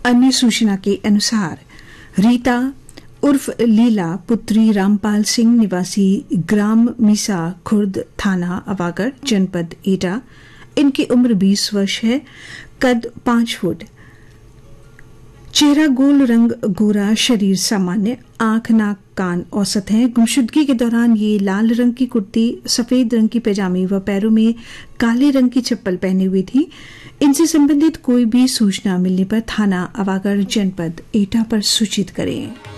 अन्य सूचना के अनुसार रीता उर्फ लीला पुत्री रामपाल सिंह निवासी ग्राम मीसा खुर्द थाना अवागढ़ जनपद एटा, इनकी उम्र 20 वर्ष है, कद 5 फुट, चेहरा गोल रंग गोरा, शरीर सामान्य, आंख नाक कान औसत हैं। गुमशुदगी के दौरान ये लाल रंग की कुर्ती, सफेद रंग की पैजामी व पैरों में काले रंग की चप्पल पहनी हुई थी। इनसे संबंधित कोई भी सूचना मिलने पर थाना अवागढ़ जनपद एटा पर सूचित करें।